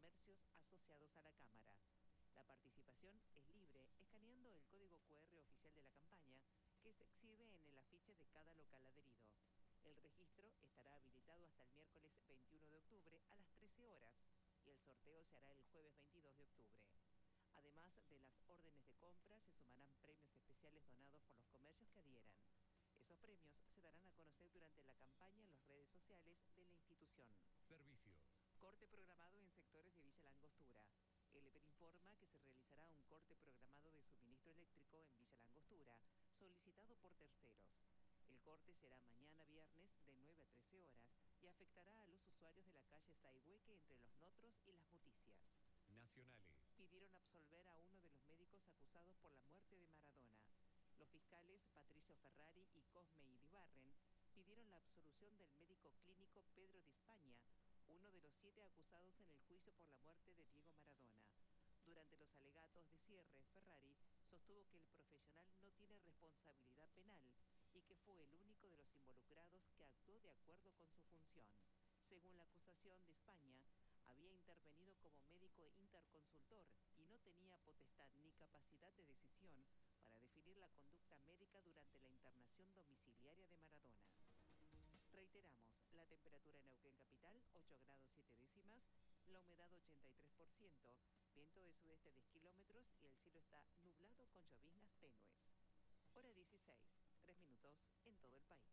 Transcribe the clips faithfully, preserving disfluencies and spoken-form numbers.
comercios asociados a la Cámara. La participación es libre escaneando el código cu erre oficial de la campaña que se exhibe en el afiche de cada local adherido. El registro estará habilitado hasta el miércoles veintiuno de octubre a las trece horas y el sorteo se hará el jueves veintidós de octubre. Además de las órdenes de compra, se sumarán premios especiales donados por los comercios que adhieran. Esos premios se darán a conocer durante la campaña en las redes sociales de la institución. Servicios. Corte programado en sectores de Villa La Angostura. El E P E N informa que se realizará un corte programado de suministro eléctrico en Villa La Angostura, solicitado por terceros. El corte será mañana viernes de nueve a trece horas y afectará a los usuarios de la calle Saihueque entre Los Notros y Las Muticias. Nacionales. Pidieron absolver a uno de los médicos acusados por la muerte de Maradona. Los fiscales Patricio Ferrari y Cosme Iribarren pidieron la absolución del médico clínico Pedro Di Spagna, uno de los siete acusados en el juicio por la muerte de Diego Maradona. Durante los alegatos de cierre, Ferrari sostuvo que el profesional no tiene responsabilidad penal y que fue el único de los involucrados que actuó de acuerdo con su función. Según la acusación de España, había intervenido como médico interconsultor y no tenía potestad ni capacidad de decisión para definir la conducta médica durante la internación domiciliaria de Maradona. Reiteramos, la temperatura en Neuquén Capital, ocho grados siete décimas, la humedad ochenta y tres por ciento, viento de sudeste diez kilómetros y el cielo está nublado con lloviznas tenues. Hora dieciséis, tres minutos en todo el país.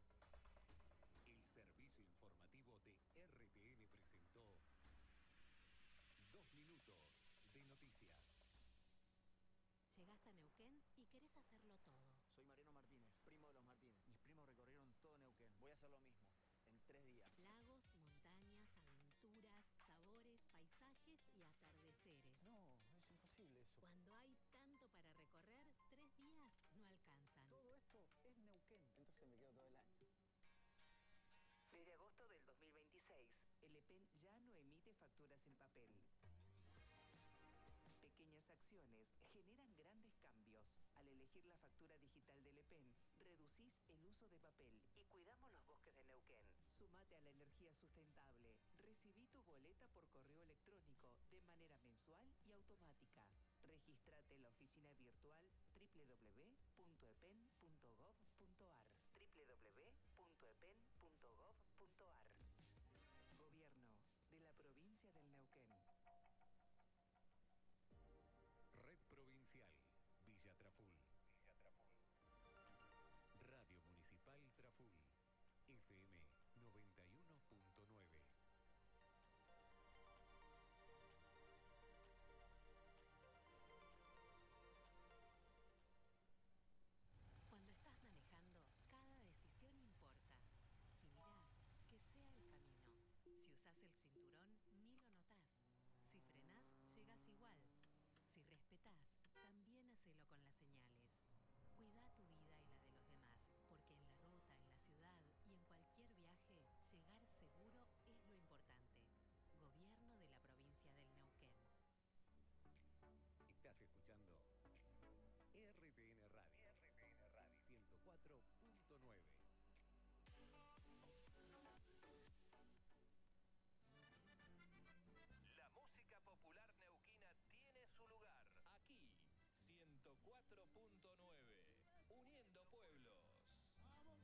El servicio informativo de erre te ene presentó Dos Minutos de Noticias. Llegás a Neuquén y querés hacerlo todo. Soy Mariano Martínez, primo de los Martínez. Mis primos recorrieron todo Neuquén. Voy a hacer lo mismo, en tres días. Lagos, montañas, aventuras, sabores, paisajes y atardeceres. No, es imposible eso. Cuando hay tanto para recorrer, tres días no alcanzan. Todo esto es Neuquén. Entonces me quedo todo el año. Desde agosto del dos mil veintiséis, el E P E N ya no emite facturas en papel. Pequeñas acciones generan grandes cambios. Al elegir la factura digital del E P E N, reducís el uso de papel y cuidamos los bosques de Neuquén. Sumate a la energía sustentable. Recibí tu boleta por correo electrónico de manera mensual y automática. Regístrate en la oficina virtual doble u doble u doble u punto e p e n punto gov punto a r doble u doble u doble u punto e p e n punto